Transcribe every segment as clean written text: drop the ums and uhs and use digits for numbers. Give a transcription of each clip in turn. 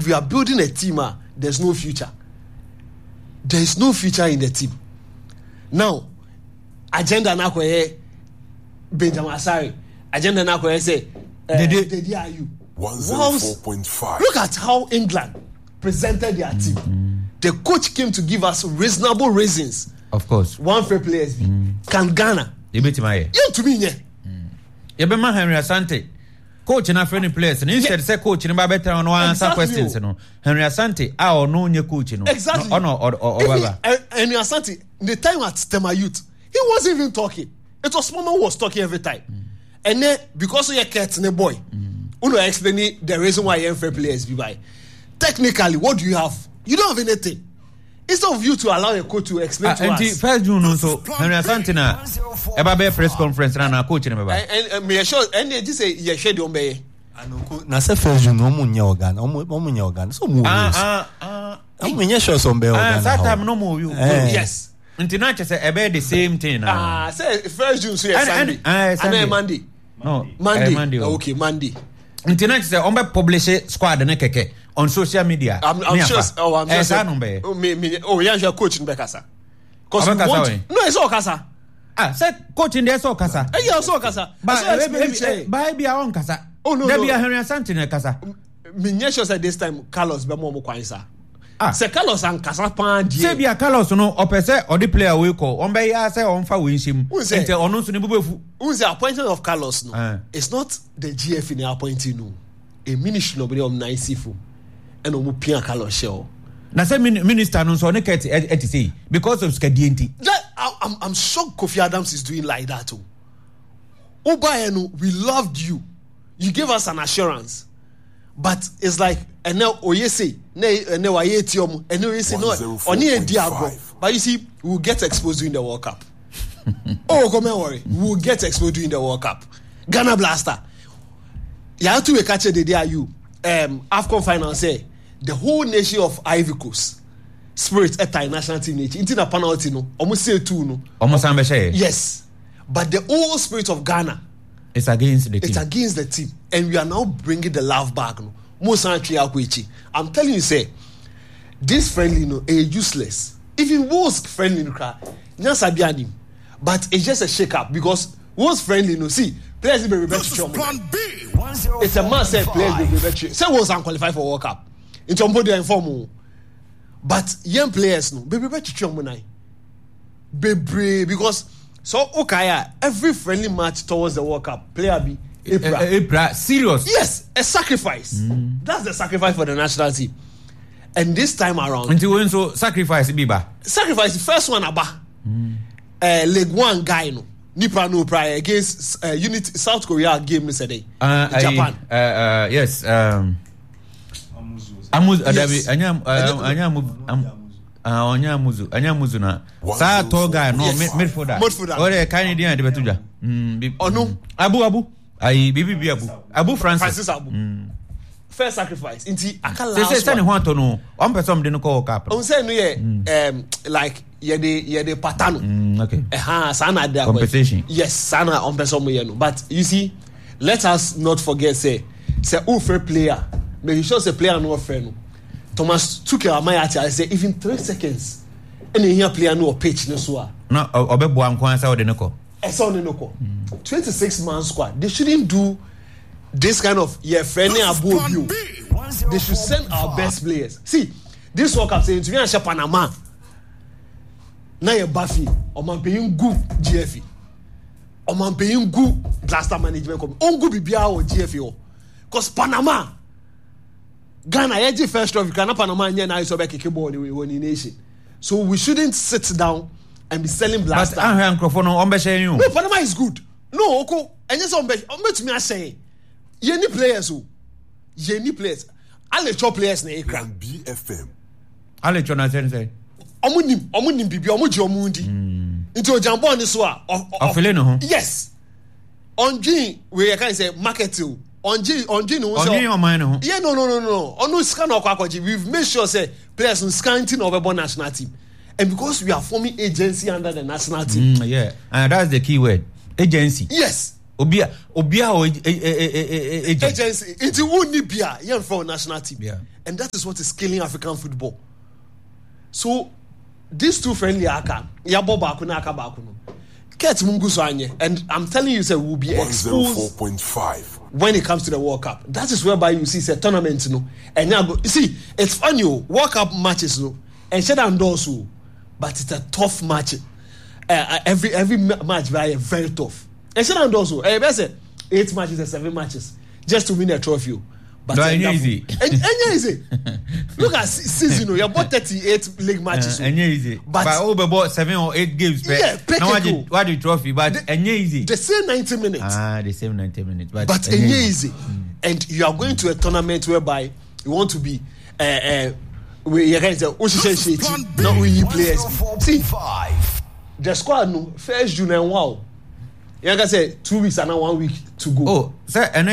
and we are building a team. There's no future. There is no future in the team. Now, agenda na koye Benjamin Asare. Agenda na koye say Dede Ayew. 104.5. Look at how England presented their team. The coach came to give us reasonable reasons. Of course. One fair players be. Can Ghana? You bet my. You to me, yeah. You be my Henry Asante. Coach na friendly players. And instead say coach in better on one answer questions. No. Henry Asante, or no new coach. No. Exactly. Or Henry Asante, the time at Stema Youth, he wasn't even talking. It was Mama who was talking every time. And then because of your cat and a boy, Uno explaining the reason why young fair players be by. Technically, what do you have? You don't have anything. Instead of you to allow a coach to explain to us. First June, so Henry Asante na eba be press conference na coach na ba. And me sure and they just say you share the ombe. Na se first June omunya organ. So move. Omunya sure some be organ. That time no move you. Yes. Until say ebe the same thing na. Say first June so Sunday. And Monday. No. Monday. Okay, Monday. Until say on be publish squad na keke on social media. I'm sure. I'm sure. Yeah, coach in Bekasa. Because no, it's all Kasa. Say coach in there so Kasa. Yeah, so Kasa. But by be on Kasa. Oh no. There be a Henry Asante na Kasa. Me sure say this time Carlos be more kwansa. Say Carlos and Kasa pan die. Say be a Carlos no opese or the player we call. On be ya say on fa win him. Until ono so ne bubefu. Who's the appointment of Carlos no? It's not the GF in appointing no. A ministry nobody of Naisifu. And omu pia Carlos show. Na say minister no so ne ket say because of skadienti. I'm shocked Kofi Adams is doing like that too. Obayenu, we loved you. You gave us an assurance. But it's like and now oyese ne wa yetiom and you say no oni ediago. But you see we will get exposed during the World Cup. Come on worry. We will get exposed during the World Cup. Ghana Blaster. You have to catch the day you AFCON final say the whole nation of Ivory Coast spirit at national team nature into the penalty no almost say two no almost ambitious. Yes, but the whole spirit of Ghana it's against the team. It's against the team, and we are now bringing the love back no most country akwechi. I'm telling you say this friendly no is useless. If it was friendly no cry nyasabianim, but it's just a shake up because was friendly no see players be better. It's a man say players be better. Say was unqualified for World Cup. Into somebody inform. But young players no be better chomunai. Be because so okay every friendly match towards the World Cup player be April serious. Yes, a sacrifice. That's the sacrifice for the national team. And this time around until when so sacrifice biba. Sacrifice the first one aba. Leg one guy no. Nipa no prior against Unity South Korea game yesterday. Japan. Yes. Anyamuzu na sa tall guy no midfielder ore Canadian de betuja ono Abu Francis Abu first sacrifice inti akala say ne ho ato no on person de no call cap on say no ye like ye de patano okay sana de competition yes sana on person mo ye no but you see let us not forget say who fair player make sure say player no fair no Thomas took your mind at say even 3 seconds and here player no pitch no so no obebo ankwan say de no call 26 man squad they shouldn't do this kind of friendly above you. They should send our best players. See, this World Cup saying to me and Panama. Now you're Buffy, or man paying good GFE, or man paying good Blaster management company. On good BBR or GFE, because Panama, Ghana, every first of Ghana, Panama, and now is over kickball in nation. So we shouldn't sit down and be selling Blaster. But I'm you. No, Panama is good. No, okay, and yes, I'm to me I say. Any players all the top players na ekra BFM all the chona say omunim bibi omuji omundi into jambo ni so a ofele no ho yes onjin we can say market onjin no so onjin o man no yeah no onu scan akwaji we've made sure say players on scanting of a national team and because we are forming agency under the national team yeah and that's the key word agency yes Obia agency into who need bia for national team And that is what is killing African football. So, these two friendly aka, Yabo Bakuna aka Bakuno. Ket Munguso anye, and I'm telling you, sir, will be exposed 104.5 when it comes to the World Cup. That is whereby you see a tournament, you know. And now, you see, it's funny, World Cup matches, you know, and shut down doors, but it's a tough match. Every match by very tough. And shut down doors, 8 matches and 7 matches just to win a trophy. But easy. Easy. Look at season, you bought 38 league matches. Easy. But over bought 7 or 8 games. Yeah, what the trophy, but easy. The same 90 minutes. The same 90 minutes. But easy. And you are going to a tournament whereby you want to be you're going to not winning players. See, the squad no first June and wow. You can say 2 weeks and 1 week to go. Oh, sir, and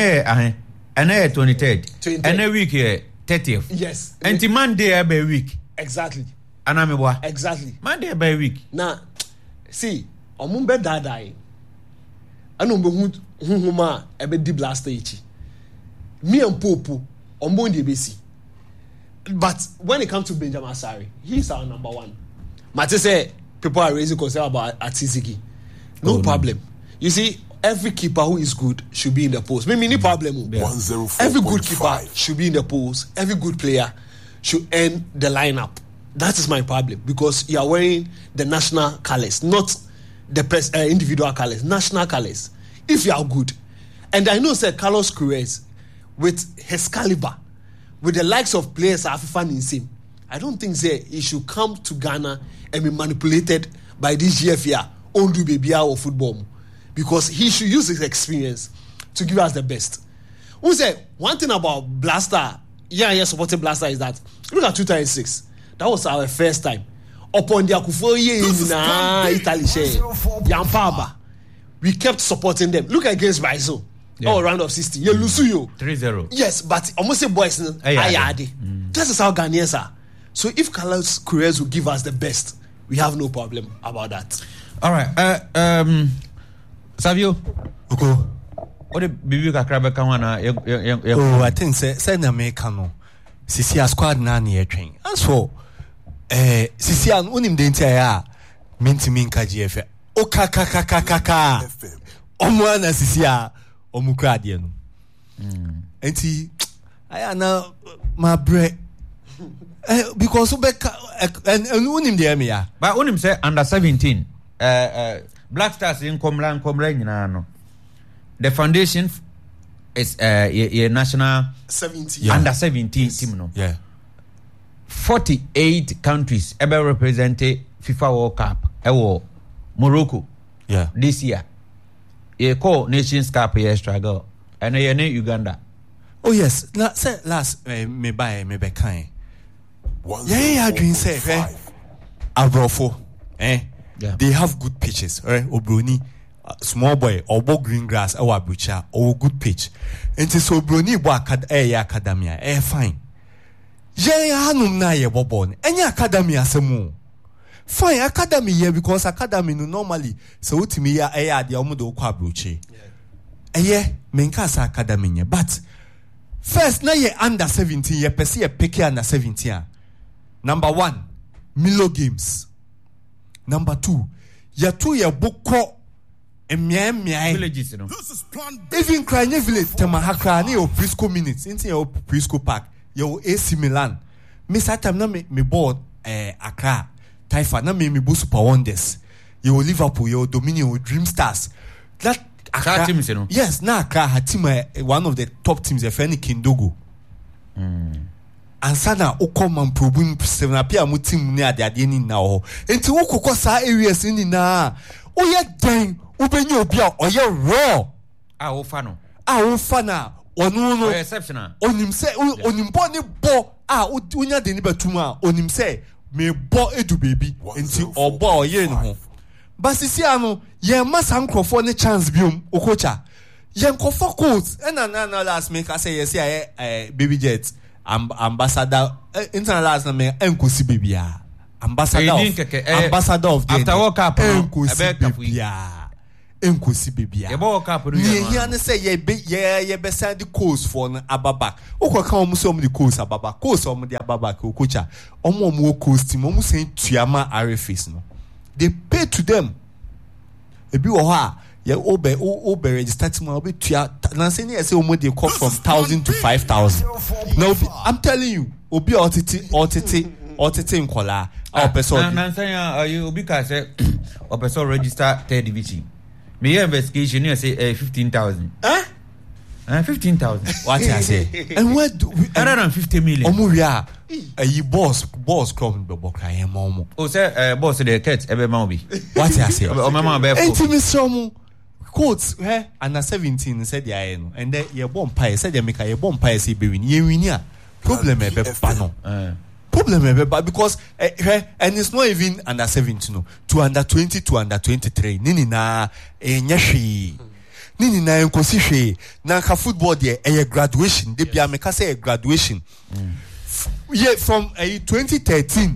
23rd. And a week here, 30th. Yes. And Monday every week. Exactly. And I'm a exactly. Monday every week. Now, see, Omumbe Dadai. I know Huma ebe di blaster ichi. Me and Popo, Ombondi Besi. But when it comes to Benjamin Asare, he's our number one. Mate say people are raising concern about Atiziki. No problem. You see, every keeper who is good should be in the post. Maybe no problem. Every good keeper should be in the post. Every good player should end the lineup. That is my problem, because you are wearing the national colours, not the individual colours, national colours. If you are good, and I know, sir, Carlos Queiroz, with his caliber, with the likes of players Afifan in him, I don't think he should come to Ghana and be manipulated by this GFA Ondu Bebia or football, because he should use his experience to give us the best. Who said one thing about Blaster? Supporting Blaster is that look at 2006. That was our first time. Upon the Akufoye in Italy, Yampaba, we kept supporting them. Look against Baizo. Yeah. Oh, round of 16. You lose you 3-0. Yes, but almost say boys. This is how Ghanaians are. So if Carlos Queiroz will give us the best, we have no problem about that. All right. Savio. Okay. What the baby kakrabe kawana? Oh, I think say na make no. Sisi squad na na yetwen. As for Sisi an unim de ntia minti minka GF. O kaka. Omo na Sisi a omu krade no. Enti aya na my bre because ubeka and unim de me ya. But unim say under 17 Black Stars in Komla nyina no. The foundation is national 17 under 17 team no. Yeah. 48 countries ever represented FIFA World Cup. Morocco. Yeah. This year. A call Nations Cup struggle. And Uganda. Oh yes. Now say last me kind. Yeah, dream say Abrofo. Yeah. They have good pitches, right? Obroni, small boy, or green grass, or Abucha, or good pitch. And so Broni academia, fine. Yeah, hanum na ye bobon. Any academia semu. Fine academy here because academy no normally so utimi ya the omudo kwa bruche. Yeah, menkasa academy but first na ye under 17 ye pesi ye pick under 17. Number 1, Milo Games. Number 2, ya two ye boko villages, you know. Even Kranye Village, Temahakra, ni o preschool minutes, into your preschool park, your AC Milan. Miss Atam na me board Accra, Taifa, na me bo Super Wonders. Your Liverpool, your Dominion, your Dream Stars. That Accra teams, you know. Yes, na Accra had team one of the top teams, if any Kindogo. And sana Okoman probing 7 appear mutim near the Adeni now. And to Okosa areas in na. Oh, yeah, dang, Ubenyo Bia, or you're raw. Ah, Fano. Ah, Fana, or no, exceptional. On him say, on him bonny bo, Unya de Nibatuma, on him say, me bo edu baby, until or bo yen. Basisiano, ye must uncle for the chance bium, Okocha. Yanko for coats, and another last make I say, yes, baby jets. Ambassador international name Nkusi Bibia ambassador of the after World Cup enkosi bebia. Ye World Cup no. Ye here ne say ye be send the course for no ababa. Okoka omo so omo the course ababa. Course omo the ababa ko kocha. Omo course team omo say tuama RFS no. They pay to them. Ebi wo ha ye obe register team obi tua na say ne say omo dey cost from 1,000 to 5,000. Now I'm telling you, obi otete nkola a person na say you obi ka say o person register third division. Me investigation you say 15,000. 15,000. What I say? And where do we 150 million. Omo we are boss come be cry momo. O say boss the cat ebe ma obi. What I say? O mama be. Intimacy omo quotes under 17 said the no and then ye bomb pie said they make a bomb pie say be win ye win ya. Problem e be bano. Problem e be because and it's not even under 17 no. To under 20 to under 23 nini na nyahwe. Nini na enkosi hwe na ka football there graduation de bia make say graduation. Yeah, from 2013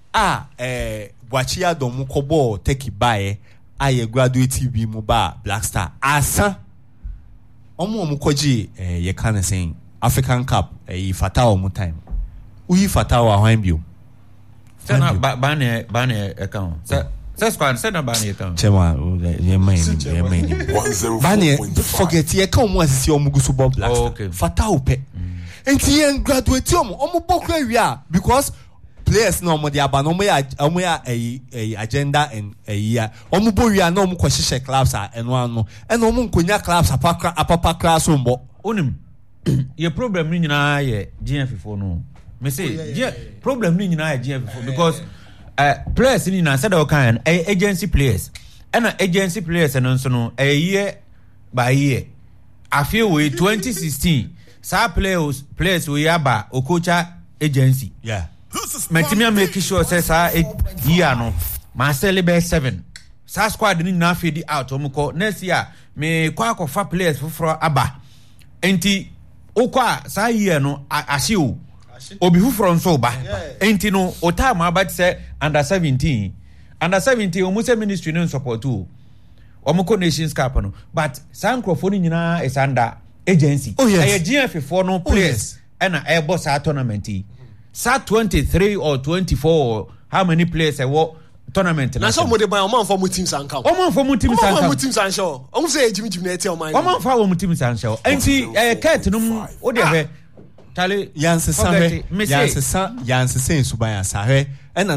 Boachia Domu Kobo take bae graduate bi mo ba Black Star asa omo mukoji ye kan saying African Cup Fatao mu time uyi Fatao ahwan bio say na ban account say squad say na ban account chema ye main ban forget ye kan mo asisi omo gusu Bob Black Star Fatao pe enti ye graduate omo bokra wi because players no mo dia ba no mo ya agenda and year omo bo wi na omo ko hihye clubs eno ano and omo nkonya clubs apapa class ombo onim your problem ni nyina ye GF4 no me say problem ni nyina ye GF4 because players ni na said kan agency players and agency players and so no year by year I feel we 2016 sa players we aba okocha agency Metimia make sure say sa year no ma celebrate 7 sa squad ni na fade out omuko next year me kwa fa players for aba enti okwa sa year no ahye obi fufro nso ba enti no o time about say under 17 omu say ministry no support o omuko Nations Cup no but san microphone nyina is under agency GF4 no players and a boss tournament Sa 23 or 24 or how many players what tournament na so mo de ban o man for mu teams an count o man for mu teams an show o say jimi na eti o man o man for mu teams an show enti cat no o de he tale yanse sen suban asa he na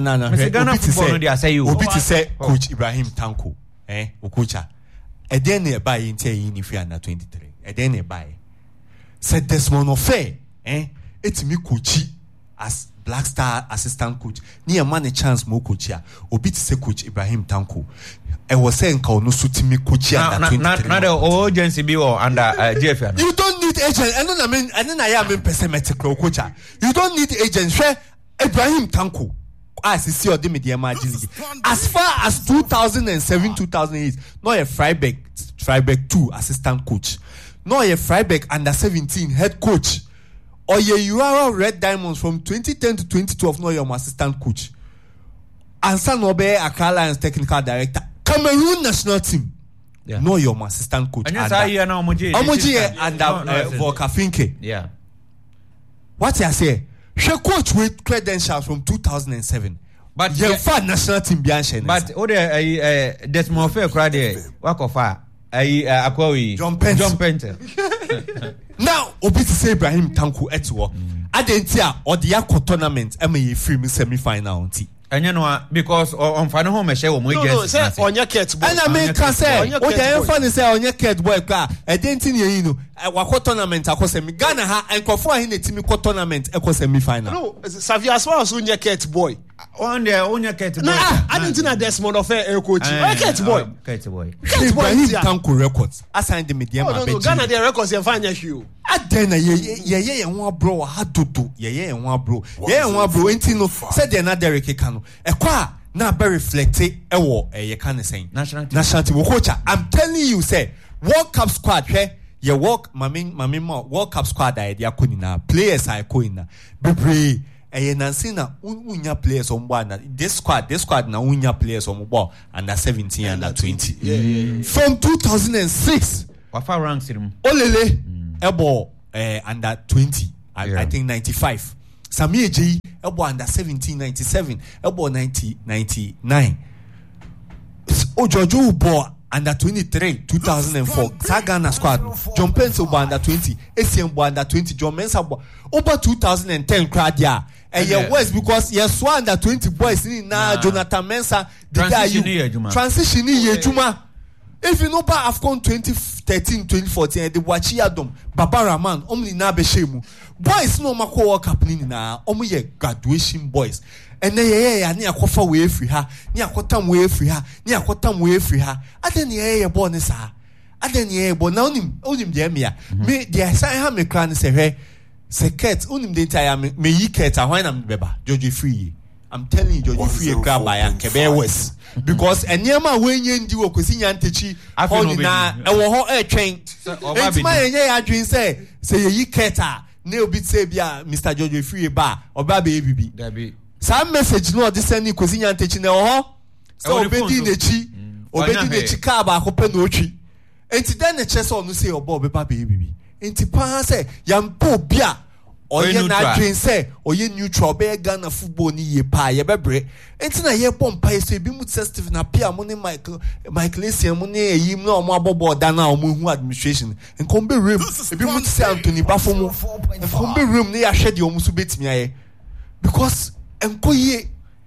he obi ti say coach Ibrahim Tanko o coacha e den na buy enti yi ni fi under 23 e den na buy said Desmond Ofe etimi coachi as Black Star assistant coach ni a man a chance mo coach ya obi ti say coach Ibrahim Tanko e was saying ka no sutimi coach ya under 23 na the agency be or under GF. You don't need agent and then I am pessimistic coach. You don't need agent. Share Ibrahim Tanko as you see or the media margin as far as 2007 2008 not a Freiburg 2 assistant coach, not a Freiburg under 17 head coach. Or you are Red Diamonds from 2010 to 2012, no, you're my assistant coach. And Sanobe Accra Lions technical director, Cameroon national team. No, you're my assistant coach. And yes, I hear now Omoji and Volker Finke. Yeah. What I say? She coach with credentials from 2007. But you're fat national team beyond. But Desmond Fair cried work of fire. Akwawi John Penter. Now obi to say Ibrahim Tanko etwo adentia or the yakko tournament ema free semi final nti enya no because on final home share wo no say onya ket boy and I mean can say o dey fan say onya ket boy kwa edenti ne yi no wakko tournament akosemi Ghana ha enkofo ahi na timi ko tournament ekosemi final no Xavier as well as onya ket boy on there onya ket boy I didn't know Desmond Ofe coach ket boy Ibrahim Tanko records assign the media no Ghana their records you find you adena ye ho bro ha dodo ye ho bro enti no said the na Derek Kano ekwa na be reflect ewo ye kan say national team coach I'm telling you say World Cup squad ye work mami World Cup squad idea ko ni na players I ko ina bebre nansi na unya players on board na this squad na unya players on board under 17 under 20 from 2006 wafa ranks him olele ebo under 20 I think 95 Sami Eji ebo under 17 97 ebo 99 Ojojo Ubo under 23 2004 Sagana squad John Pence Ubo under 20 ACM Ubo under 20 John Mensah Ubo over 2010 Kradia and your worst because yes one under 20 boys na Jonathan Mensah transition ye juma if you know ba AFCON 2013 2014 the Wachi Adom Baba Rahman omni na be shemu boys no mako World Cup ni na omo ye graduation boys and then ni akofa we free ha ni akotam we free ha ni akotam we free ha aden ye born sa aden ye born na onim de me dey say ha me kran say hwe secret onim de entire me yi ket ahwan na me beba George Free I'm telling you George Free grab by and Kebe West because enyema we nye ndi wo kosi nyantechi on na e wo ho e twen enti ma yenye ya adwin say yi keta na obi say bia Mr George Free ba oba be bibi dabi some message no dey send kosi nyantechi na ho so obedi nechi ka ba ko pe no otwi enti den ne chese onu say oba obeba be bibi enti pa say yampo bia oye na dream say oye neutral be Ghana football ni ye pa ye bebre enti na ye pompa so ebi mu Steve na pia mo ni Michael Essien mo ni eyim na omo abobo da na omo hu administration enkombe room ebi mu say Anthony Bafomo enkombe room ni ya hwede omo so betimi aye because enkoye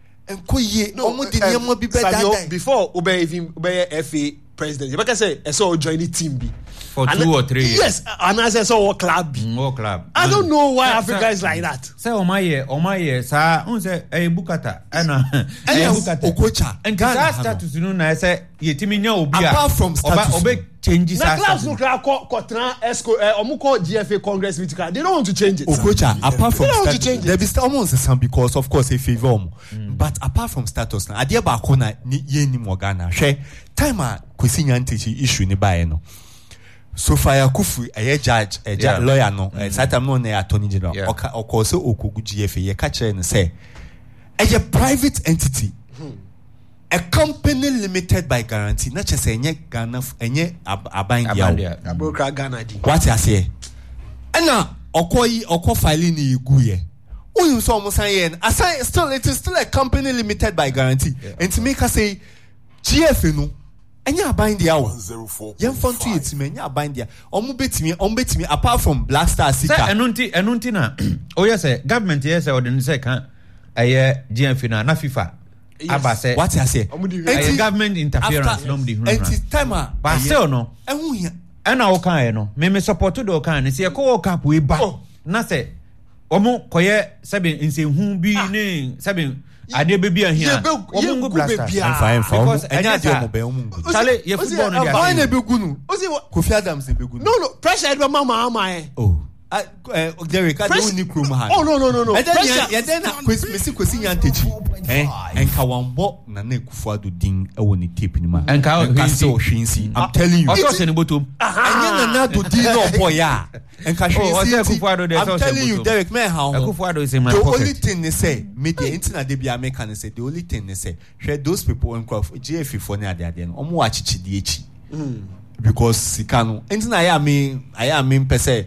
omo di nyemo bi be that before obey even obey FA president you better say so join the team be for 2 or 3 years. Yes, and I said so club. Club. I don't know why Africa is like that. Say Omaye, sa unse bukata ana bukata okocha and that status no na say yetimi nya obi apart from status obe changes na clubs no kotran esco omuko GFA Congress meeting they don't want to change it. Okocha apart from status there be almost some because of course a favor but apart from status na ade ba ko na ye ni Morgana hwe time a kwesi nyantechi issue ni bae no so fire kufu a judge lawyer no satam no na attorney general o so okugu GFA ye ka kire no say a private entity a company limited by guarantee na chese enye Ghana enye abandia abroka Ghana di what you say na okọ filing ni iguye uyum so mo san ye assign still it is still a company limited by guarantee and to make us say GFA no enya abandia wo yem fon to yetime enya abandia omo betimi apart from Black Star Sika enunti na o yes government yes o den say kan GFA na FIFA aba say what you say government interference no mdi enti time ba say no ehun ya ena o kan no me support do kan say ko cap we ba na say omo koye sabe nsehu bi ne sabe ade bebi ahia omungu blaster fine because enya de omo be omungu tale ye football no dia why na begunu Kofi Adams e begunu no pressure be mama Derek I don't need crew man no and then kwesi nyantechi enka wambo na Kufuado din e woni tape ni ma enka so hwinsi I'm telling you o so ni botom anya na do din no boy ya enka hwinsi I'm telling you Derek man how Kufuado is in my pocket pocket. The only thing they say media internet dey be American say the only thing they say share those people in GFA for na ade no omo achichidi echi because sikano entina I am per se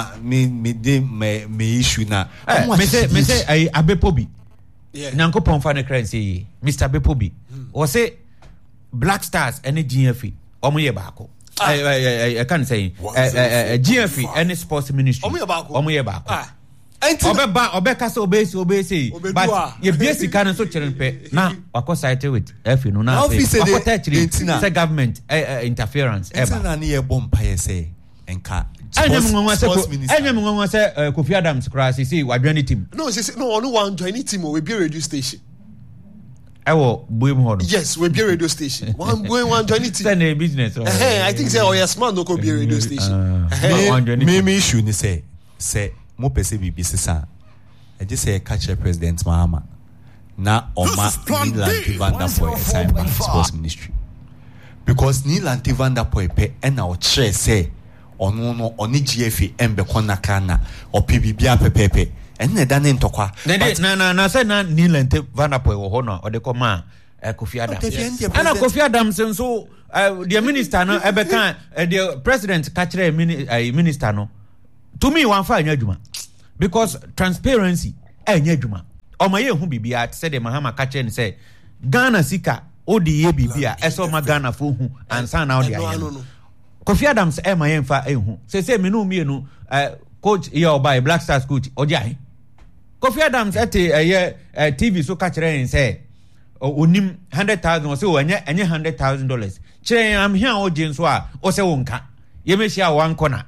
me issue na me say ai abepobi nyankopon fa ne kran say Mr Abepobi o say Black Stars and GFA omo ye baako I can say GFA and sports ministry omo ye baako Obeka so obese but ye base kan so chirenpe na wako site with FA no na say government interference ever na na ye bompa ye say enka Anyam say Kofi Adams kra say wadwani team no only one join team we be radio station ewo boem ho yes we be radio station one join team say na business I think say yes man no go be radio station me issue ni say mo pese bibi sisa e just say catch President Mahama na oma Nilanti Van Der Poel sign back sports ministry because Nilanti Van Der Poel pe na o chere say ono GFA embe kona kana o pibibia pepepe enne da ne ntokwa na say na Nilente Vanapoy wo ho no o de koma Kofi Adams ana Kofi Adams so the minister no ebeka the president catch minister no to me one fa anya adwuma because transparency anya adwuma omaye hu bibia say the Mahama catch and say Ghana sika odi ye bibia eso ma Ghana fo hu ansa na odi aye Kofi Adams maye mfa ehu say me no mienu coach here obai Black Stars coach odi aye Kofi Adams TV so catch and say onim 100,000 o say o enye $100,000 kire am here o je nso a o say wonka ye me share one corner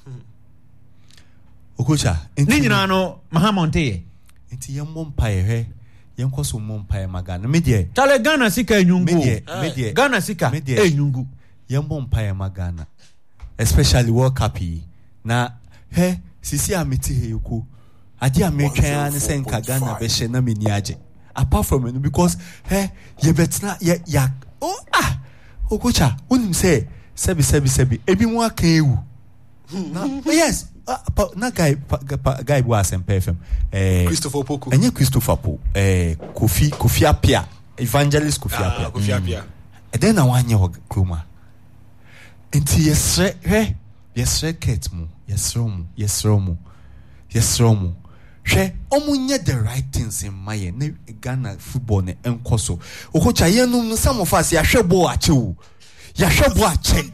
Okocha ni nyina no Mahamonte enti ye mompae he ye nkoso mompae magana me de tale Ghana sika enyungu me de Ghana sika enyungu ye mompae magana especially World Cup na he sisi ameti he yuko ade ametwa an se nka Ghana be hye na meni age apart from it because ye betna ya Okocha unim say sebi ebi mu aka ewu na yes na guy was FM Christopher Poku enye Christopher Po Kofi Apia evangelist Kofi Apia and then I want you kroma enti yesre ket mu yesro mu hwe omunye the right things in my Ghana football ne enkoso Okocha yenum some of us ya hwebo ache ya hwebo ache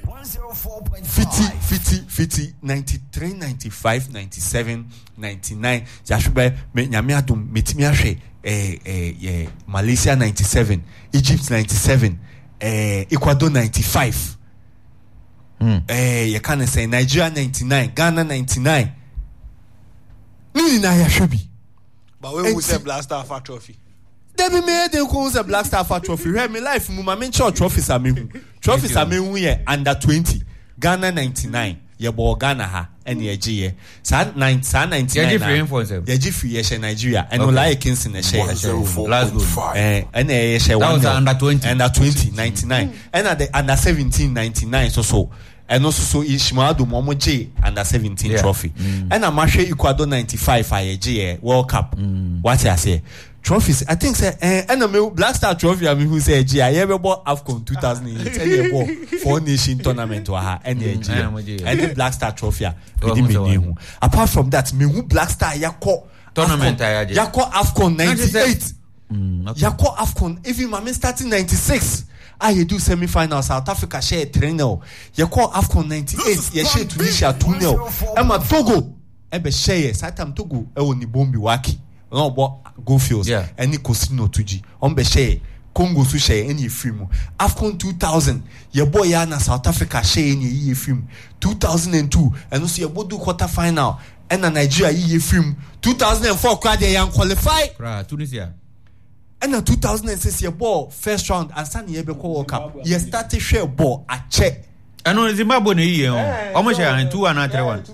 50 93 95 97 99 ya shube nyame adum metimi ahwe Malaysia 97 Egypt 97 Ecuador 95 you can say Nigeria 99 Ghana 99 Nini na ya shobi but when we say Black Star Fat Trophy Then me made them call the Black Star Fat Trophy. Where me life, my main trophies are me. Trophies are me here under 20. Ghana 99. Ye bo Ghana ha and ye G. Sa 99. Ye free for them. Ye G free ye Nigeria. And no like Kingston a share. Glasgow. And ye share one under 20. Under 20 99. And at the under 17 99 so. And also so Ishmael Momo J under 17 trophy. And I'm sure Ecuador 95 I G World Cup. What I say? Trophies, I think say and a Black Star Trophy I mean who say G I ever bought AFCON 2008 and they bought 4 nation tournament to her and the Black Star Trophy apart from that me who Black Star yako tournament yako AFCON 98 yako AFCON even my starting 96 I do semi-final South Africa share 3-0 yako AFCON 98 ye share Tunisia 2-0 Emma Togo ebe share Satam Togo ni bombi waki no bo go fields any Cosino Tuji on be share Congo su share any film AFCON 2000 your boy ya na South Africa share any film 2002 and also your boy do quarter final and na Nigeria ye film 2004 crowd they qualify Tunisia and na 2006 your ball first round and San ye be World Cup ye started share ball a check and on Zimbabwe ye almost 2-1 na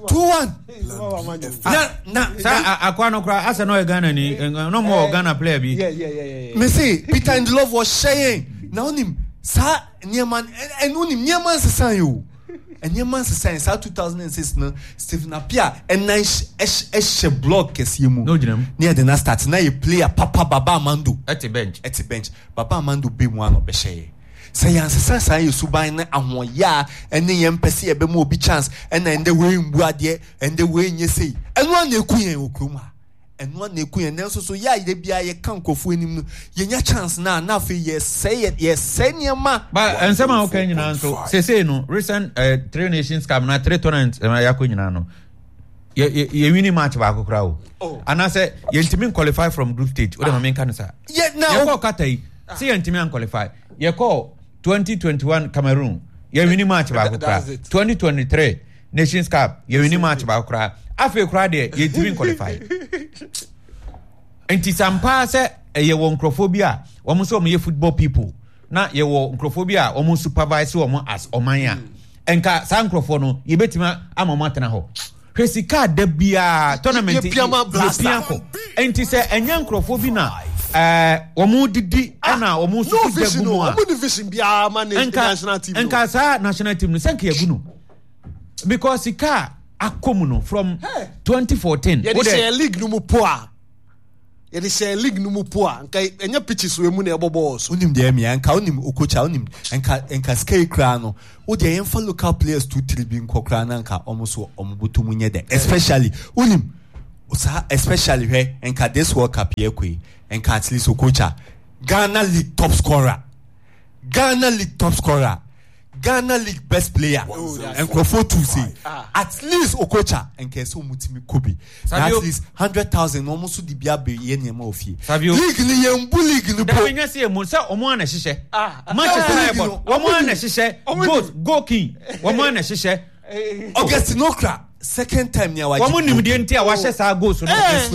3-1 na akwano kra asa no Ghana ni no more Ghana player bi me say Peter and Love was sharing na onim sa nieman and onim nieman sesan yo and nieman sesan sa 2006 no Stephen Apia and nice block kesi mu no ginam near the na start na you player Papa Baba Amando at the bench Baba Amando be mu an obehye say ansesa say suban na ahoya ene yem pese e be mu obi chance and ende we mbu ade ende we nye sei eno an ekuyen okruma eno an ekuyen nenso so ya ide bia ye kan kofu anim no ye nya chance na afi ye say niema but ensema o kan nyina so say no recent 3 nations cup na 3 tournaments ya ko nyina no ye winning match ba akokra o ana say ye ntimi qualify from group stage o de mamen kan sa ye now ye ko katai say ye ntimi qualify ye ko 2021 Cameroon ye winning match ba akokra 2023 Nations Cup ye winning match ba akokra afi kra de ye ntimi qualify enti sampa say ye wo nkrophobia wo so mo ye football people na ye wo nkrophobia wo mo supervise wo mo as omanya enka sa nkropho no ye betima amama tena ho hwesika da bia tournament ye piako enti say enya nkrophobia na omu didi ana omu su dagu omu division bia man national team enka sa national team no senka yagunu because ika akomuno from 2014 yeah, they league no poa. Yeah, they league no poa. Nka enya pitches we mu na ebobo so. Unim de me anka unim okocha unim enka scale kra no. O de yemfa local players 2-3 bi nkokra na nka omuso omubutu munye de. Especially unim especially where enka this World Cup here kwe enka at least okocha Ghana League top scorer. Ghana League best player and Crawford to say at least Okocha and Keso Mutimi Kobi at least 100,000 almost the Biabe Yenema of ye. League ni yembu league ni po. When you see Musa Omwana Shishe, Manchester Omwana Shishe, go king, Omwana Shishe, Augustine Okra. Second time near what you didn't tell what I go so.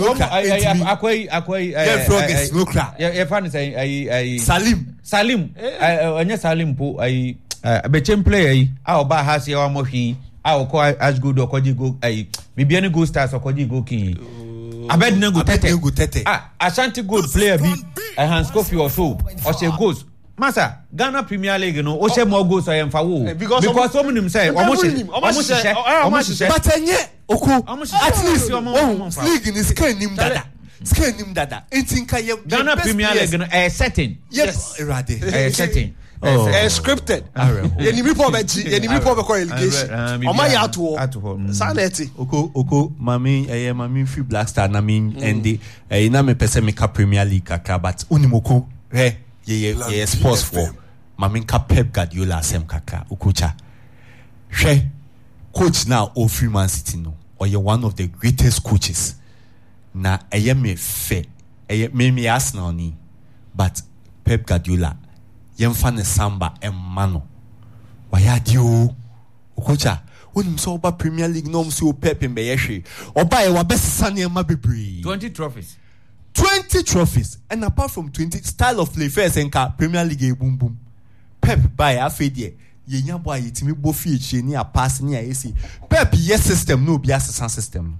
Salim, Salim Po, I betchen play, our bar has your mohi, our call as good or Koji go, maybe any good stars or Koji go king. I bet no good tete. Ashanti good player be a Hans Coffee or so, or she goes. Masa, Ghana Premier League, you know, or she more goes I am for because some of them say, almost, but at least your league in this kind of dada. Dada. Ghana Premier League a setting. Yes, a setting. Scripted. Enemy poverty, relegation. On my at sanity. Oko, mami, free Black Star, na me and the Iname Pesemica Premier League, but Unimoko, yeah, sports for Maminka Pep Guardiola, Sem Kaka, Ukucha. She coach now, or free Man City, no, or you're one of the greatest coaches. Na me fe, me Arsenal ni, but Pep Guardiola. Yemfane Samba and Mano. Why are you? Okocha, when so ba Premier League no so Pep in Beyeshi, or buy our best sunny and Mabibri. 20 trophies. 20 trophies. And apart from 20, style of play first and Premier League boom boom. Pep buy a fade ye boy it me bofi ni a pass ni a AC. Pep yes system no be assistant system.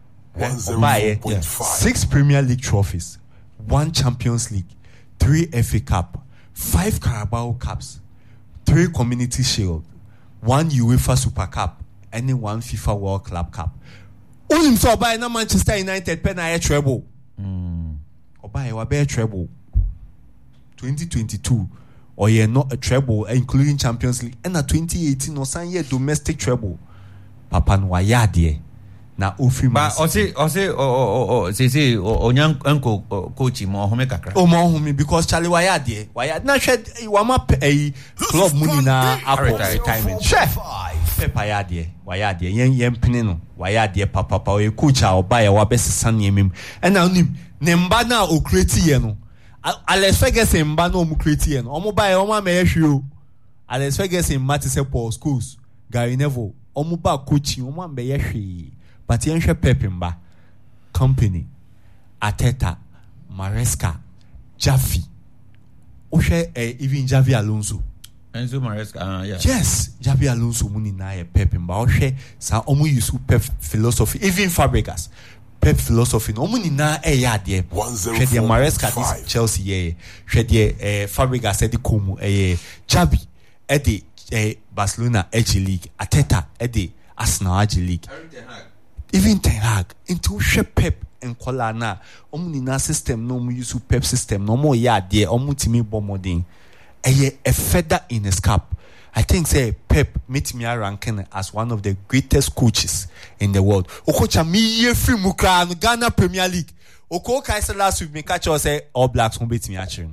6 Premier League trophies, 1 Champions League, 3 FA Cup. 5 Carabao Cups, 3 Community Shield, 1 UEFA Super Cup, and 1 FIFA World Club Cup. Only so by na Manchester United pen a treble. Or by a bear treble. 2022, or you're not a treble, including Champions League, and a 2018 or some year domestic treble. Papa Nwayadie. Na ofri ma say onyang uncle coach mo home kakra o mo home because Charlie waya na shed wama club money na retirement chef pepa waya yen pene no waya papa o coach a oba ya wabesesa nemem and na onim ne mba na o create ye no Alex Ferguson mba na o mu create ye no omo ba ya omo amehwe o Alex Ferguson matise Paul Scholes Gary Neville omo ba coaching omo amehwe. But Yensha Pepimba, Company, Ateta, Maresca, Jaffe, Oshe, even Javi Alonso. Enzo Maresca, yes, Javi Alonso, Munina, Pepimba, Oshe, Sa Omu Yusu Pep philosophy, even Fabregas, Pep philosophy, Omunina, dear, Shedia Maresca, this Chelsea, Shedia Fabregas, Eddie Como, Javi, Eddie, Barcelona, Edge League, Ateta, Eddie, Arsenal, Edge League. Even Ten Hag into Pep and Kolana, Omnina system, no more use Pep system, no more dear, Omutimi Bomodin. A feather in his cap. I think say Pep meet me ranking as one of the greatest coaches in the world. Okocha me ye free Mukra Ghana Premier League. Oko Kaisa last week me catch us say All Blacks won't beat me actually.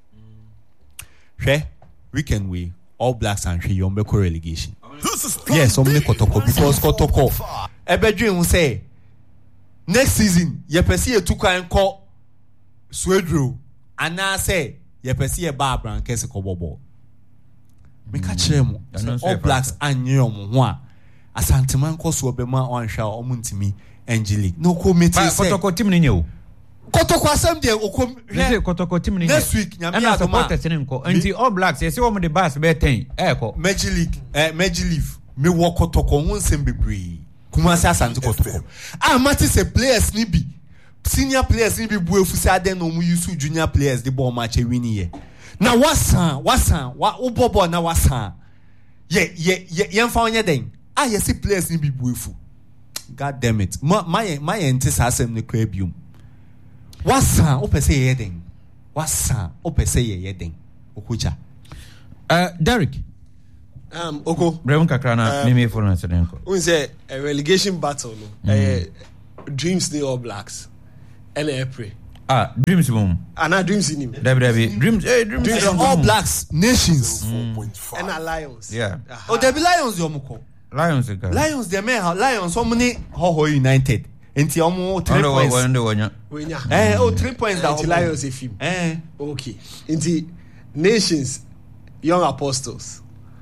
Weekend we All Blacks and she Yombeko relegation. Yes, only Kotoko because Kotoko. Ebedrin will say next season ye pesi e tuka enko Swedro and na say ye pesi e ba bran kese ko bobo. Me ka kire mu All Blacks anyo mo ho a asanteman ko so obema onhwa omuntimi Angelique no ko meeting say Kotoko team ni nyew Kotoko asem de okom Kotoko team ni next week nyame adoma supporters ni nko nti All Blacks ye se wo mo de bass be 10 ko Angelique Angelique me wo Kotoko won sem bebre Kumasi Asante Kotoko. Mati say players ni bi. Senior players ni bi buefu say aden no mu use junior players the ball match win here. Na wasan wa obobo na wasan. Ye yemfa onye den. Ye see players ni bi buefu. God damn it. My enthusiasm ne crabium. What's opese yeding? What's opese yeding? Okucha. Derek. Oko. Brevon Kakrana, Mimi for an We say a relegation battle. Dreams the All Blacks. And April. Dreams boom. And I dreams in him. Debbie, dreams. All Blacks nations. And Lions. Yeah. Oh, there be Lions, Yomoko. Lions, they may have Lions. How many? Ho United. Inti omo 3 points. 3 points that Lions a film. Okay. Inti nations, young apostles.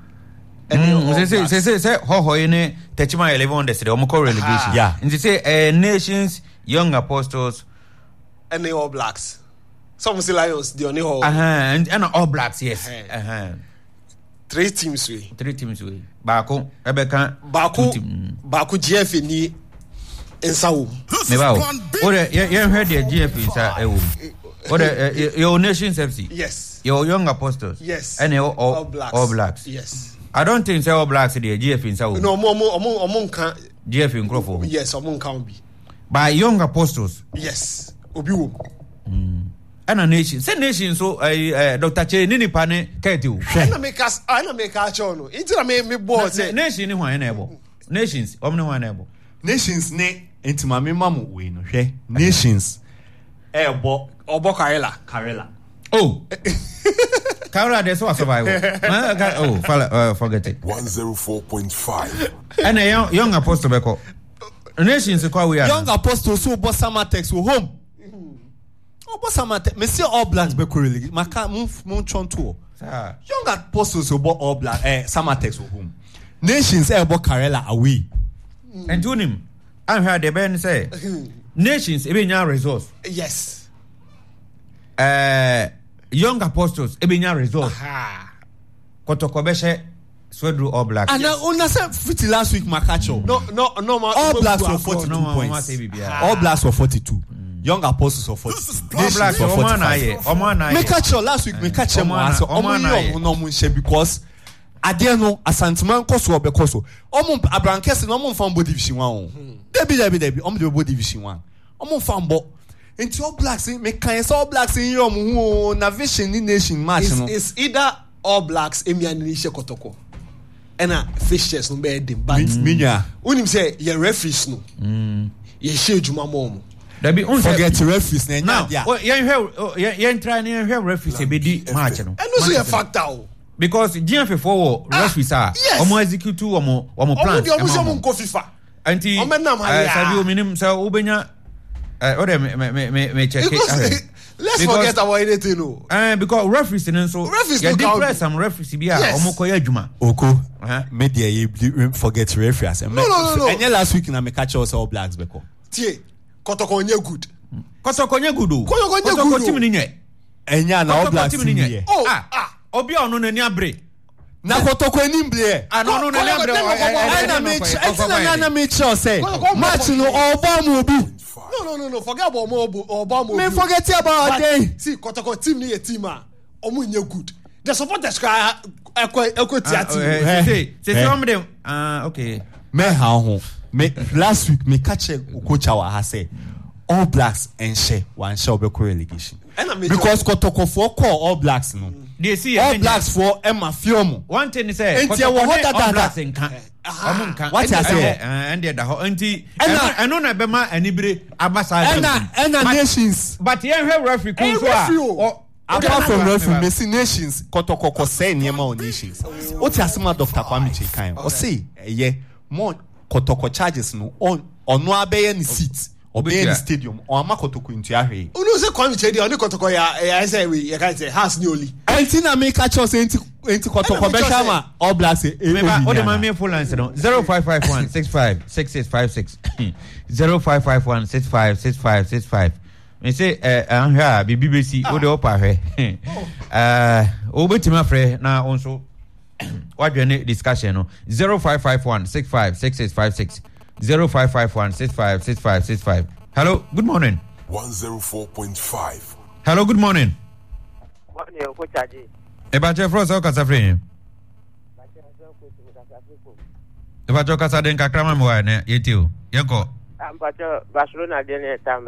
Say ho in Techima 11 the Omoko relegation. Yeah. And say nations, young apostles, and the All Blacks. Some say Lions, the only All. And All Blacks, yes. 3 teams we. Baku, Rebecca, Baku GF ni Ensawu. Mebao. You heard the GF inside. Your nations FC. Yes. Your young apostles. Yes. And All Blacks. All Blacks. Yes. I don't think All Blacks the GF inside. No, Omo can GF in Crawford. Yes, Omo can be. By young apostles. Yes. Obiwo. And a nation. Say nation so Dr. Che Nini Pane Ketu. I make us chono. Into me board say nation ni one able. Nations, omni one able. Nations ne into my mamu we no hwe. Nations. Obo Karela. Oh. Kara de so survival. Oh, forget it. 104.5. And a young apostle beko. Nations kwa we are. Young apostles who bought Samatex who home. Monsieur All Blacks be really maka move chon to young apostles who bought All Black Samatex who home. Nations bought Karela away. And to him, I heard the Ben say nations even your resource. Yes. Young apostles even your resource. Kotokobeshe Swedru All Blacks. And I said 50 last week Makacho. No, All Blacks were 42 points. All Blacks were 42. Young apostles of 40. All Blacks were 45. Make catch last week. Make catch him. Because Adiano Asantiman Koso Bekoso. Abrankes no mon fan body division 1. Debi. The body division 1. Omon fan bo. Into All Blacks make kind All Blacks in your navigation in nation match. It's either All Blacks Emian Nisha Kotoko. And fishers no be dem. But Minya. Unim say ye referees no. Ye share juma mom. Forget referees now. You try and have referees a bit match. And also a factor. Because GF4 referees are omo execute omo plan. Omo FIFA. Anti Savio minim sa ubenya me check it. Let's forget about anything no. Because referees and so you depress some referees be omo koya adwuma. Oko. Media you forget referees. No. And last week na me catch us All Blacks beko. Tie Kotoko nye good. Kotoko team ni nye. Enya na All Blacks team ni. Obi ono na ni abre. Na Kotoko enim ble. Ano na ni abre. Na me say. Match no Obama obi. No. Forget about Obama. Me forget about day. See Kotoko team ni a team a omo nye good. The supporters cry ekwe team. Say okay. Me how ho. Me last week me catch coach our has say All Blacks and share one shall be relegation. Because Kotoko for call All Blacks no. They see All Blacks for Emma Fiomo. One thing is say All Blacks in can. What I say and the anti I know na bema anibere abasa. And nations. But here have referee apart from referee Messi nations Kotoko say niema on nations. What asema Dr. Kwame Chikan. O say more Kotoko charges no on no abeye ni seat obey ni stadium o ama Kotoko into ahwe. Unu say Kwame Chikan only Kotoko ya say we ya can say house ni only. Antina make catch us into Kotoko Beshama All Blacks o de ma me full answer no 0551656656 0551656565 me say anhwa BBC o de opa hwe o betima frɛ na onso what your discussion no 0551656656 0551656565. Hello, good morning. 104.5. Hello, good morning. Ebache Frost o Kasafre. If I talk as I didn't cram my ne, you go. Barcelona didn't time.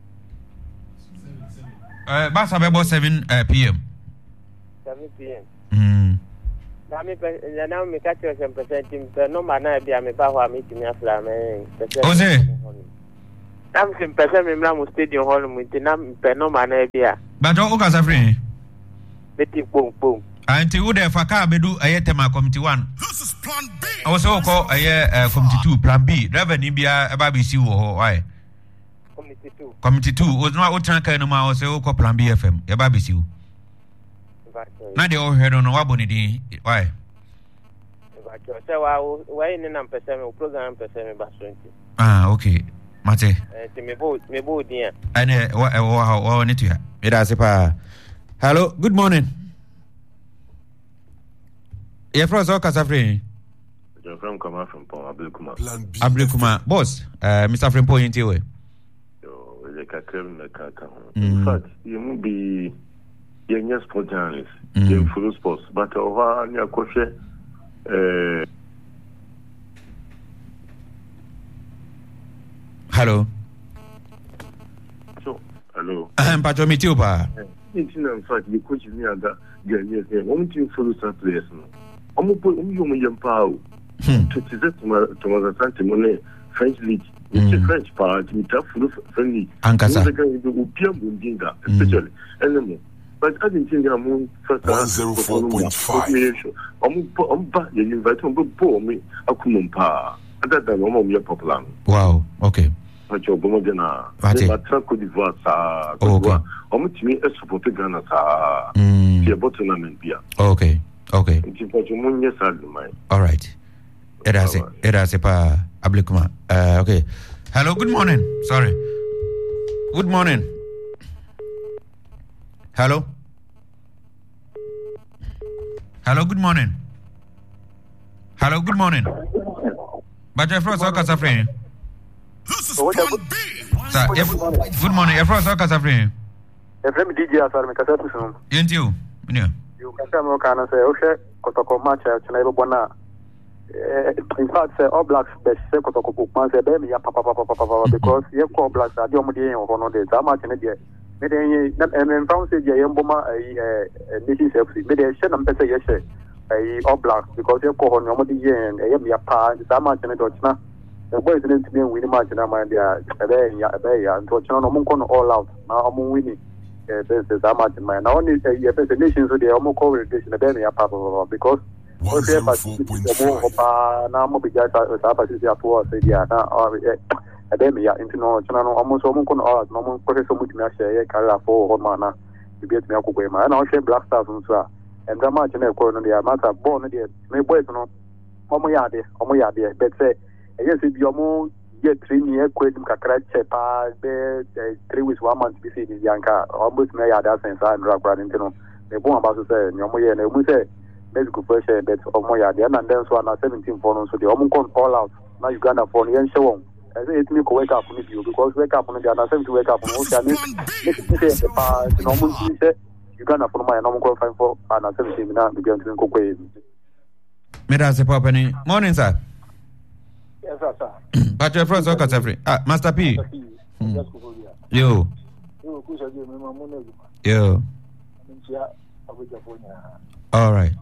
Bass about 7 p.m. 7 p.m. Mm. Now, me catch you some percentage, no man, I be a me power meeting a flamme. Jose. I'm some percent in Lamu Stadium Hall with the name no man, I be a. But all guys are free. Betty boom boom. Until would have Faka Bedu a yetema committee 1. This is plan B. I was so called a year committee 2, plan B. Revenue be a BBC or why? Committee 2 was not what Tanka no more, so called plan B FM, a BBC. Now they all heard on a wabonity. Why? So, why in a percent program percent about 20? Ah, okay. Mate. Me boat, dear. And how need to it as a hello, good morning. You're from Safri. You're from Kama from Abdulkuma. Plan B. Abdulkuma, boss, Mr. Frimpo in Tiwe. In fact, you won't be young sport journalist, in full sports, but over near Koshe. Hello. So, hello. I'm Patromituba. In fact, you coach me at that Ghanaian. One team full players. I'm power. To Thomas Santimone, French League, which is French part, with a full friendly. Ankasa. Especially. And but I didn't think I'm first 104.5. I'm back. You invite me, but me, I couldn't pa. Other than I'm popular. Wow, okay. But you're going to but Cote d'Ivoire, okay. I'm to me a support Ghana, the bottom and beer. Okay, okay. All right. It pa Ablikuma. Okay. Hello, good morning. Sorry. Good morning. Hello. Hello, good morning. Hello, good morning. But you're from Safri. This is plan B. Good morning. You're from Safri. If I'm DJ, I'm going to say something. Ain't you? You can tell me what kind of say, okay, Kotoko match, in fact, all blacks, best say Kotoko man say, baby, papa, because you call blacks, I don't know one of the Zama and the and found say, Yamboma, a nation selfie, maybe I said, I'm better, yes, all blacks, because you call on your and a Yamia, Zama and the Dutchna. The boys need to be winning match and I'm there, and to China, all out, now I'm winning. There's that much in mind. Now, only the nations with the Omo congregation, because 104.5. now I'm guys at war, say, yeah, a demi, international, almost all, no one so much share, carry for mana, to get me up with my own black stars and that much in a corner, the matter born there, may boys no, Omoyade, but say, yes, if you're more. Get 3 years, quit Kakra pa 3 weeks, 1 month, BC, Yanka, almost may have that sense. I'm rapping, the bomb about to say, no more, and we say, let's go first, but Omoya, the and then so on 17 phones, so the Omicron all out. Now you got a phone, and show as it me wake up with you because wake up on the other side to wake up on you got a phone, my normal fine for and 17 now begin to go away. Medase Popani, morning, sir. Yes, sir. But your friends are Safri. Master P. Yo. Yo. All right.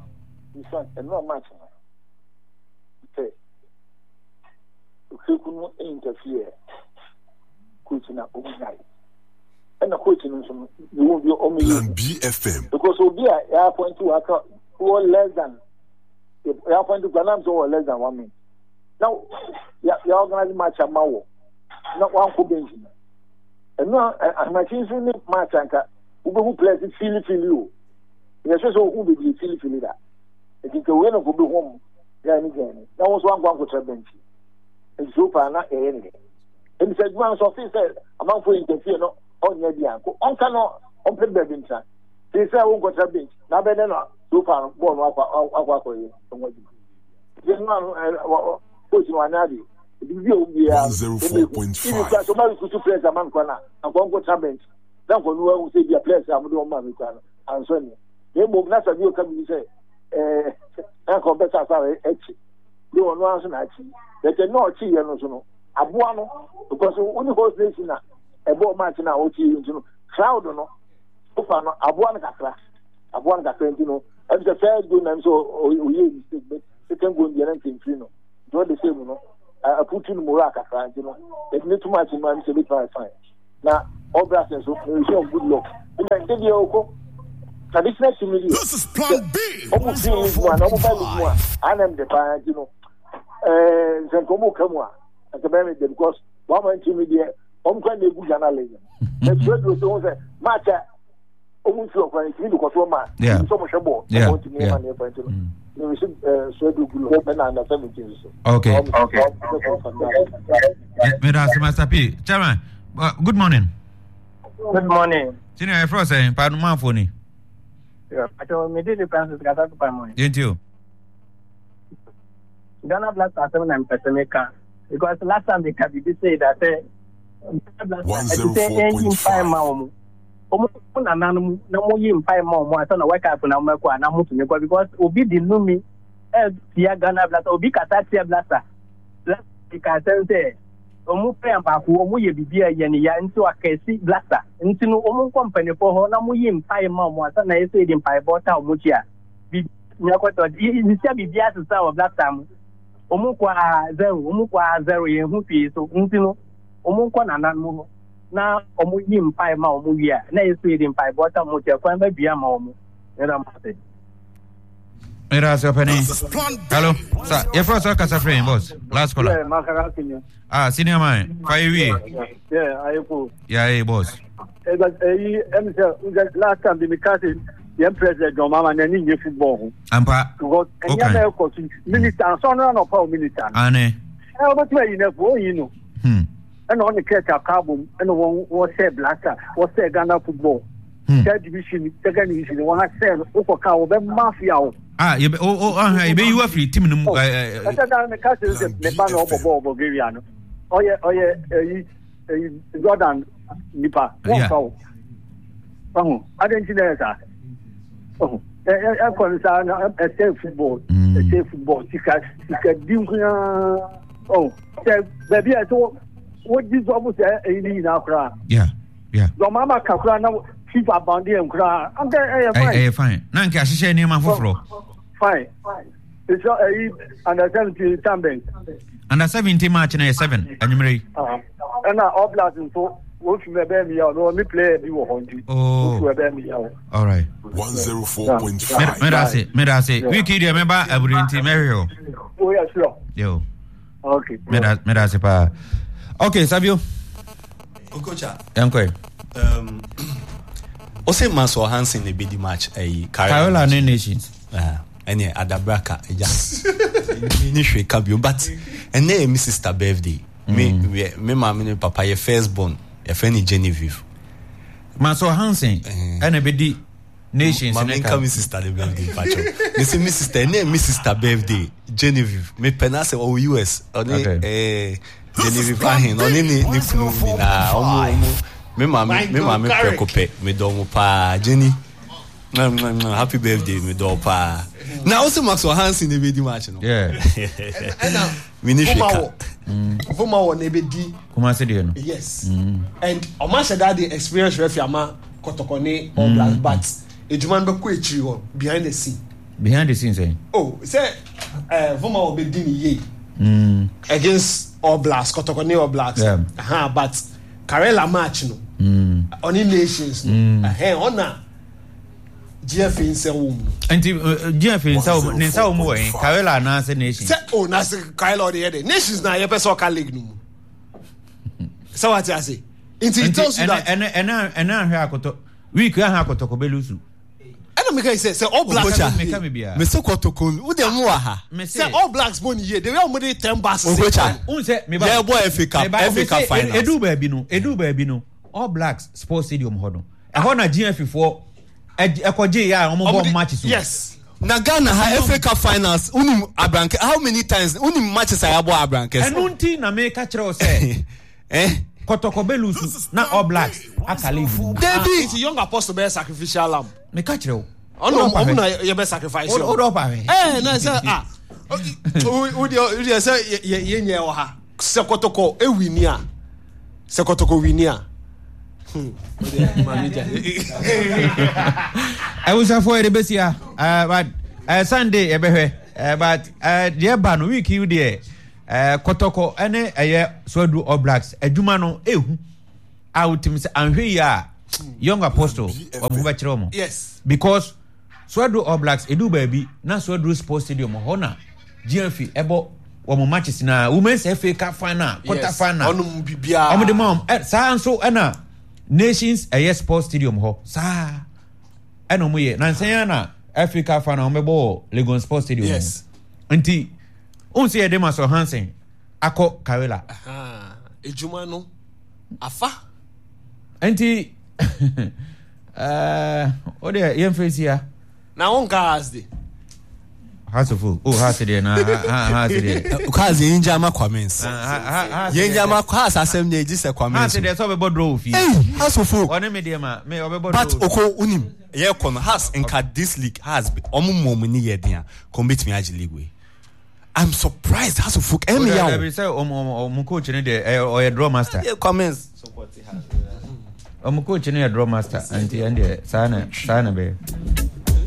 Interfere. Coaching up overnight. And the coaching you will be only Plan B FM. because we'll be at airpoint to less than airpoint to Ghanam or less than 1 minute. Now, you organize match a Mao, not one for benching. And now, I'm a team match anchor who plays it feel you. Yes, so who will be feel that? It is a winner of the home. Then again, that was one for bench. And so far, not anything. And said, one officer among for interfere on your uncle. On cannot on play badminton. They say, I won't go to bench. Now, better not. So far, born off for you. Just one. Coach Wanadi, the video will be 104.5. Somebody could play a man corner and go to bench. Then for no one will say, be a place, I'm doing man and Sonny. They move not a view coming to say, Uncle Bessa, they were no answer. They can not see you no Abuano because only host nation a ball match now OT into crowd no Abuana Kakra you know and the first good name so we second go in the anything you know do the same you know I put in Muraka you know there's not too much in my bit fine now all blessings so good luck traditional community This is Plan B. Almost one and I'm the fire you know Zankomo Kamwa at the moment because one man to me there kind of good journalism and so it was a matter almost so for you because one man so much about to me and you should so do good and under 17 okay Master P Chairman good morning Senior Frost pardon my phone yeah I told me did Francis Gata by morning didn't you Ghana Blast are 7% because last time they can be say that 104.5 because Obi didn't know me Ghana Blast Obi Katatia Blaster because say Omu Pam Papu Omu Bibia Yenia into a Casey Blaster into Omu company for her Namu Pai Mamma and I said in Pai Bota Mutia Nyakota Instead Bibia to Sour Blaster Omukwa zero yen so ntino omukwa nanamu na omuyi mpai ma omuya na yesu edi mpai bota mutia kwa ba bia ma omu era mate era so pani hello sir your first kasa friend boss last caller yeah makara kinyo senior man fire yeah ayepo yeah boss last time the case the president John Mama na ni football ampa okay minister so no power minister ane but where you know you know and on the catch up carbon and one say blaster what say Ghana football third division second division one has said Okoka will be mafia you be you free team no the case is the ban of Bulgaria no oh yeah Jordan nipa one foul I didn't know that oh, I concern a safe football. Because oh, baby, I thought what this almost in Accra. Yeah. Your mama Kakra now keep up on the Accra. I'm there. Fine. Nanka, she said, name for fine. It's under 17 something. Under 17 March and 7. And you and all blast and so. What you may me out, no, me play you want you. Oh, all right. 104.5. Medase. We kid remember Abrinti Mario. Oh, yeah, sure. Yo. Okay. Medase pa. Okay, Savio. Okocha. Yanko. Ose Mansour Hansen the big match Carola Nations. And yeah, Adabraka. Ni shwe kabio but and my sister birthday. Me mama and papa your firstborn. Your friend Genevieve. Mansour Hansen and a bedi Nations. My come sister the birthday pacho. Me say my sister name my sister birthday Genevieve. Me penase o US. Genevieve ahin oni ni funu mi na omo me mama prekope me do mo pa Jenny. Happy birthday me do pa. Now also Mansour Hansen the bedi match no. Yeah. And now Vuma won ebedi kuma se dey no. Yes. And Omasha that the experience refiama Kotokone or Black but ejuman be ko echi ho behind the scene. Behind the scenes Oh, say Vuma obedi ni ye. Against All Blacks, Kotokone All Blacks. Yeah. But Karela match no. Oni Nations no. Ona GF in Sewum. And GF in Sewum, Karela na se nation. Say na se Karela the head. Nations na yepe soccer league no. So what I say? It tells you that and akoto we can ha akoto kobelusu. And make say All Blacks make me bia. Me so kotokon wo dem wa ha. Say All Blacks born here. They were only 10 passes. Un say me ba. Yeah boy Africa final. Edu baabi no. All Blacks Sports Stadium hodo. E ho na GF for ekoje ya omo matches. Yes. Na Ghana ha FA Cup finals unim abranke how many times unim matches I abo abranke. Enunti na me ka kire o say Kotoko Belusu na All Blacks akale. David it's young apostle be sacrificial lamb. Me ka kire o. Ono na ye be sacrifice. Odo pa. Na say Udi say ye nye wa ha. Sekotoko e winia. Sekotoko winia. I was for the best year. But Sunday ebehwe. But dear ban week you there. Kotoko ene Swedu All Blacks. Ejuma no ehu. Out him say anhwe ya young apostle omubachiromo. Yes. Because Swedu All Blacks edu baby na Swedu Sports Stadium hona GFC ebo omo matches na Women's FA Cup final, quarter final. Onum bibia. Omo de mom sa nso na Nations Sports Stadium ho. Sa eno mo ye na nsen na FA Cup final omebo Legon Sports Stadium. Yes. Nti unse ye de maso Hansen akọ Karela. Ejuma no afa. Nti ode yem face ya. Na on cars de. House of Food. Oh, house there na house there. Cause yenja ma comments. Yenja ma cause asem ne ji se comments. House there so be bodro fi. House of Food. One me there ma me obe bodro. But oko unim. Ye kono has nka this league has omumom ni ye dia. Commit me agi league we. I'm surprised House of Food. Emi ya. Every say coach ni there or draw master. Ye comments. Coach ni draw master. Anti sana be.